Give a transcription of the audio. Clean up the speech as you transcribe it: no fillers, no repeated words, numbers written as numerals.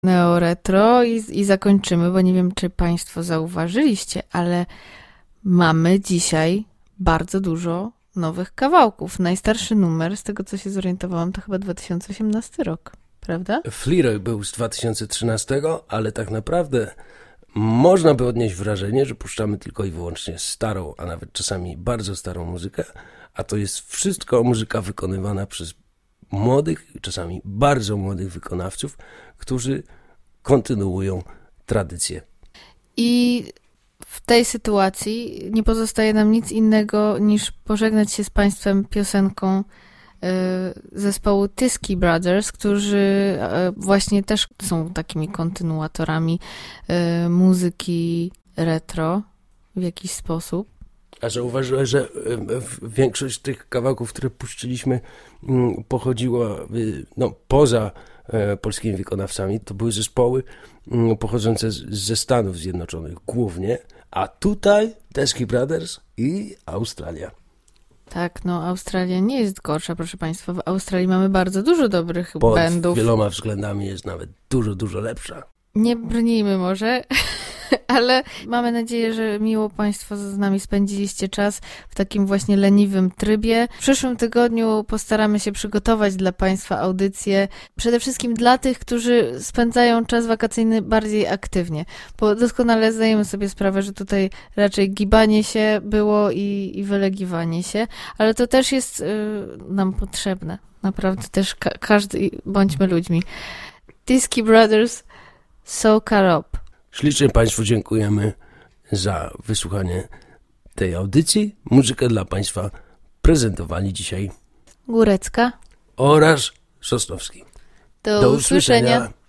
Neo-retro i zakończymy, bo nie wiem, czy Państwo zauważyliście, ale mamy dzisiaj bardzo dużo nowych kawałków. Najstarszy numer, z tego co się zorientowałam, to chyba 2018 rok, prawda? Fleetwood był z 2013, ale tak naprawdę można by odnieść wrażenie, że puszczamy tylko i wyłącznie starą, a nawet czasami bardzo starą muzykę, a to jest wszystko muzyka wykonywana przez młodych, czasami bardzo młodych wykonawców, którzy kontynuują tradycję. I w tej sytuacji nie pozostaje nam nic innego niż pożegnać się z Państwem piosenką zespołu Teskey Brothers, którzy właśnie też są takimi kontynuatorami muzyki retro w jakiś sposób. A zauważyłeś, że większość tych kawałków, które puszczyliśmy, pochodziła poza polskimi wykonawcami. To były zespoły pochodzące ze Stanów Zjednoczonych głównie, a tutaj Teskey Brothers i Australia. Tak, Australia nie jest gorsza, proszę Państwa. W Australii mamy bardzo dużo dobrych bandów. Pod wieloma względami jest nawet dużo, dużo lepsza. Nie brnijmy może, ale mamy nadzieję, że miło Państwo z nami spędziliście czas w takim właśnie leniwym trybie. W przyszłym tygodniu postaramy się przygotować dla Państwa audycję, przede wszystkim dla tych, którzy spędzają czas wakacyjny bardziej aktywnie, bo doskonale zdajemy sobie sprawę, że tutaj raczej gibanie się było i wylegiwanie się, ale to też jest nam potrzebne. Naprawdę też każdy, bądźmy ludźmi. Teskey Brothers, Soca Up. Ślicznie Państwu dziękujemy za wysłuchanie tej audycji. Muzykę dla Państwa prezentowali dzisiaj Górecka oraz Sosnowski. Do usłyszenia.